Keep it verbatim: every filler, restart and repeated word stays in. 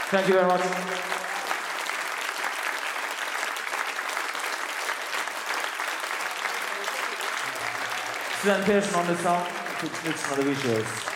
Thank you very much. Sven Persson on the sound, to mix on the visuals.